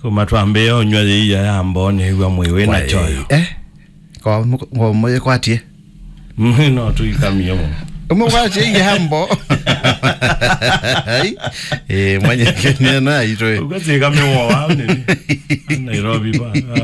Umatwambe onywa ya mbone wa mwewe na choyo. Kwa mwe kwatie. No tuikamio. Umwache hambo. Mwenye kenena itoe. Ukaze kama wa Nairobi ba.